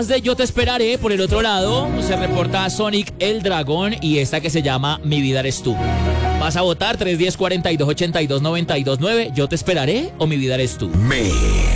De Yo Te Esperaré, por el otro lado, se reporta Sonic el Dragón y esta que se llama Mi Vida Eres Tú. Vas a votar 310-4282-929, Yo Te Esperaré o Mi Vida Eres Tú.